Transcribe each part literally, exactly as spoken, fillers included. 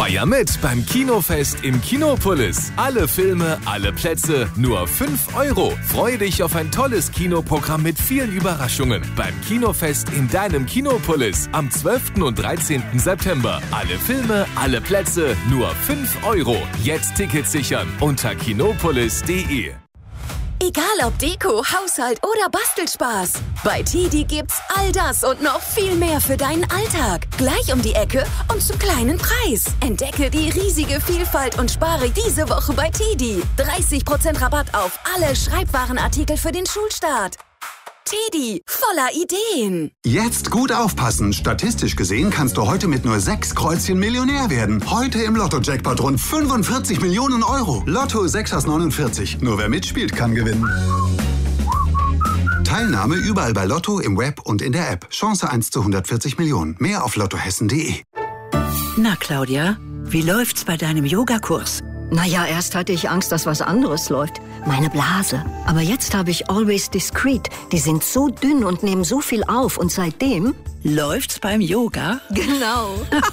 Feier mit beim Kinofest im Kinopolis. Alle Filme, alle Plätze, nur fünf Euro. Freue dich auf ein tolles Kinoprogramm mit vielen Überraschungen beim Kinofest in deinem Kinopolis am zwölften und dreizehnten September. Alle Filme, alle Plätze, nur fünf Euro. Jetzt Tickets sichern unter kinopolis punkt de. Egal ob Deko, Haushalt oder Bastelspaß. Bei Tedi gibt's all das und noch viel mehr für deinen Alltag. Gleich um die Ecke und zum kleinen Preis. Entdecke die riesige Vielfalt und spare diese Woche bei Tedi. dreißig Prozent Rabatt auf alle Schreibwarenartikel für den Schulstart. Tedi, voller Ideen. Jetzt gut aufpassen. Statistisch gesehen kannst du heute mit nur sechs Kreuzchen Millionär werden. Heute im Lotto-Jackpot rund fünfundvierzig Millionen Euro. Lotto sechs aus neunundvierzig. Nur wer mitspielt, kann gewinnen. Teilnahme überall bei Lotto, im Web und in der App. Chance eins zu hundertvierzig Millionen. Mehr auf lottohessen punkt de. Na, Claudia, wie läuft's bei deinem Yogakurs? Naja, erst hatte ich Angst, dass was anderes läuft. Meine Blase. Aber jetzt habe ich Always Discreet. Die sind so dünn und nehmen so viel auf. Und seitdem... Läuft's beim Yoga? Genau.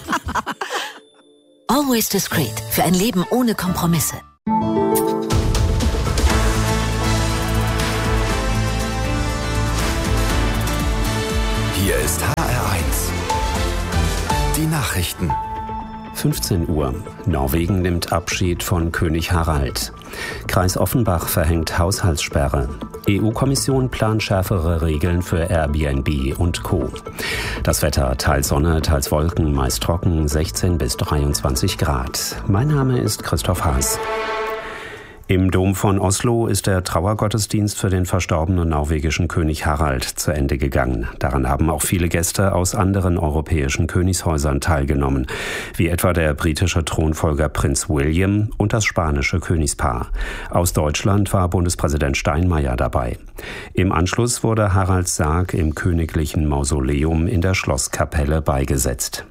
Always Discreet. Für ein Leben ohne Kompromisse. Hier ist H R eins. Die Nachrichten. fünfzehn Uhr. Norwegen nimmt Abschied von König Harald. Kreis Offenbach verhängt Haushaltssperre. E U-Kommission plant schärfere Regeln für Airbnb und Co. Das Wetter, teils Sonne, teils Wolken, meist trocken, sechzehn bis dreiundzwanzig Grad. Mein Name ist Christoph Haas. Im Dom von Oslo ist der Trauergottesdienst für den verstorbenen norwegischen König Harald zu Ende gegangen. Daran haben auch viele Gäste aus anderen europäischen Königshäusern teilgenommen, wie etwa der britische Thronfolger Prinz William und das spanische Königspaar. Aus Deutschland war Bundespräsident Steinmeier dabei. Im Anschluss wurde Haralds Sarg im königlichen Mausoleum in der Schlosskapelle beigesetzt.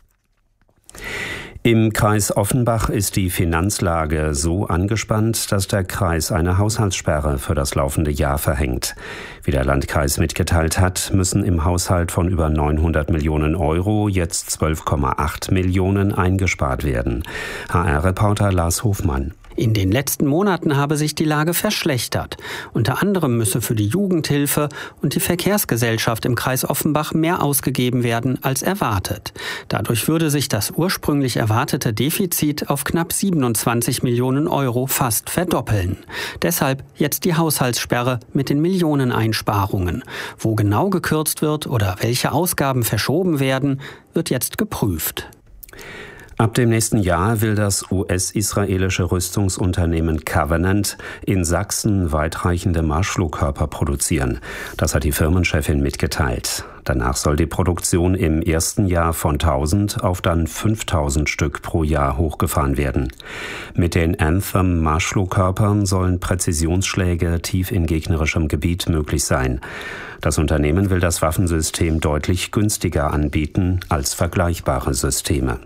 Im Kreis Offenbach ist die Finanzlage so angespannt, dass der Kreis eine Haushaltssperre für das laufende Jahr verhängt. Wie der Landkreis mitgeteilt hat, müssen im Haushalt von über neunhundert Millionen Euro jetzt zwölf Komma acht Millionen eingespart werden. H R-Reporter Lars Hofmann. In den letzten Monaten habe sich die Lage verschlechtert. Unter anderem müsse für die Jugendhilfe und die Verkehrsgesellschaft im Kreis Offenbach mehr ausgegeben werden als erwartet. Dadurch würde sich das ursprünglich erwartete Defizit auf knapp siebenundzwanzig Millionen Euro fast verdoppeln. Deshalb jetzt die Haushaltssperre mit den Millioneneinsparungen. Wo genau gekürzt wird oder welche Ausgaben verschoben werden, wird jetzt geprüft. Ab dem nächsten Jahr will das U S-israelische Rüstungsunternehmen Covenant in Sachsen weitreichende Marschflugkörper produzieren. Das hat die Firmenchefin mitgeteilt. Danach soll die Produktion im ersten Jahr von tausend auf dann fünftausend Stück pro Jahr hochgefahren werden. Mit den Anthem-Marschflugkörpern sollen Präzisionsschläge tief in gegnerischem Gebiet möglich sein. Das Unternehmen will das Waffensystem deutlich günstiger anbieten als vergleichbare Systeme.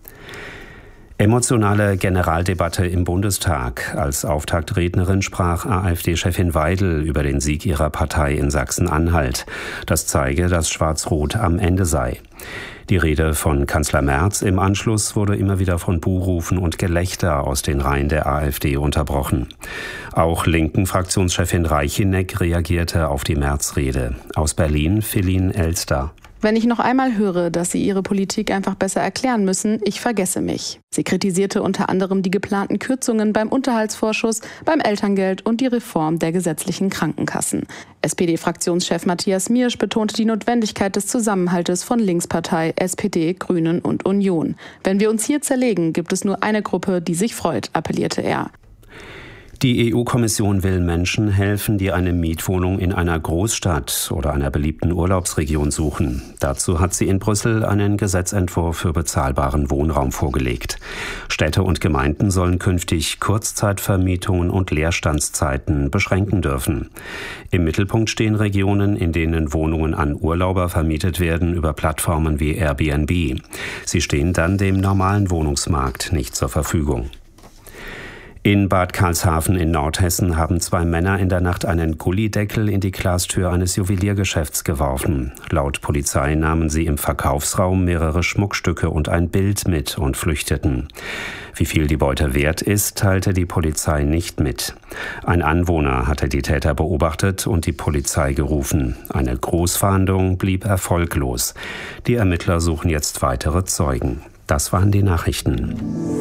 Emotionale Generaldebatte im Bundestag. Als Auftaktrednerin sprach AfD-Chefin Weidel über den Sieg ihrer Partei in Sachsen-Anhalt. Das zeige, dass Schwarz-Rot am Ende sei. Die Rede von Kanzler Merz im Anschluss wurde immer wieder von Buhrufen und Gelächter aus den Reihen der AfD unterbrochen. Auch linken Fraktionschefin Reicheneck reagierte auf die Merz-Rede. Aus Berlin Feline Elster. Wenn ich noch einmal höre, dass sie ihre Politik einfach besser erklären müssen, ich vergesse mich. Sie kritisierte unter anderem die geplanten Kürzungen beim Unterhaltsvorschuss, beim Elterngeld und die Reform der gesetzlichen Krankenkassen. S P D-Fraktionschef Matthias Miersch betonte die Notwendigkeit des Zusammenhaltes von Linkspartei, S P D, Grünen und Union. Wenn wir uns hier zerlegen, gibt es nur eine Gruppe, die sich freut, appellierte er. Die E U-Kommission will Menschen helfen, die eine Mietwohnung in einer Großstadt oder einer beliebten Urlaubsregion suchen. Dazu hat sie in Brüssel einen Gesetzentwurf für bezahlbaren Wohnraum vorgelegt. Städte und Gemeinden sollen künftig Kurzzeitvermietungen und Leerstandszeiten beschränken dürfen. Im Mittelpunkt stehen Regionen, in denen Wohnungen an Urlauber vermietet werden über Plattformen wie Airbnb. Sie stehen dann dem normalen Wohnungsmarkt nicht zur Verfügung. In Bad Karlshafen in Nordhessen haben zwei Männer in der Nacht einen Gullideckel in die Glastür eines Juweliergeschäfts geworfen. Laut Polizei nahmen sie im Verkaufsraum mehrere Schmuckstücke und ein Bild mit und flüchteten. Wie viel die Beute wert ist, teilte die Polizei nicht mit. Ein Anwohner hatte die Täter beobachtet und die Polizei gerufen. Eine Großfahndung blieb erfolglos. Die Ermittler suchen jetzt weitere Zeugen. Das waren die Nachrichten.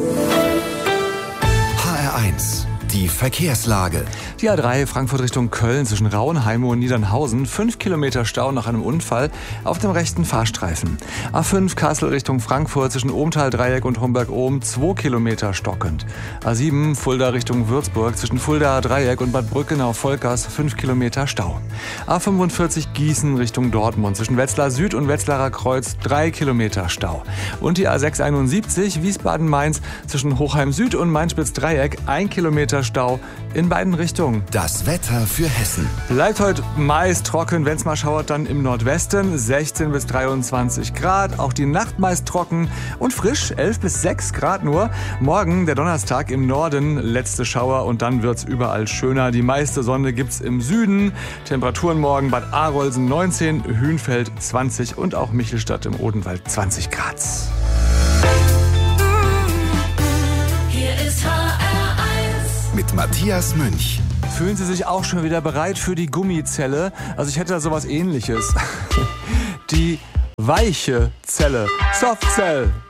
H R eins. Die Verkehrslage. Die A drei Frankfurt Richtung Köln zwischen Rauenheim und Niedernhausen. Fünf Kilometer Stau nach einem Unfall auf dem rechten Fahrstreifen. A fünf Kassel Richtung Frankfurt zwischen Ohmtal-Dreieck und Homberg-Ohm. Zwei Kilometer stockend. A sieben Fulda Richtung Würzburg zwischen Fulda-Dreieck und Bad Brückenau-Volkers. Fünf Kilometer Stau. A fünfundvierzig Gießen Richtung Dortmund zwischen Wetzlar Süd und Wetzlarer Kreuz. Drei Kilometer Stau. Und die A sechs einundsiebzig Wiesbaden-Mainz zwischen Hochheim Süd und Mainspitz-Dreieck. Ein Kilometer Stau in beiden Richtungen. Das Wetter für Hessen. Bleibt heute meist trocken, wenn es mal schauert, dann im Nordwesten sechzehn bis dreiundzwanzig Grad. Auch die Nacht meist trocken und frisch, elf bis sechs Grad nur. Morgen, der Donnerstag, im Norden letzte Schauer und dann wird's überall schöner. Die meiste Sonne gibt's im Süden. Temperaturen morgen Bad Arolsen neunzehn, Hünfeld zwanzig und auch Michelstadt im Odenwald zwanzig Grad. Hier ist H R eins mit Matthias Münch. Fühlen Sie sich auch schon wieder bereit für die Gummizelle? Also ich hätte da sowas Ähnliches. Die weiche Zelle. Soft Cell.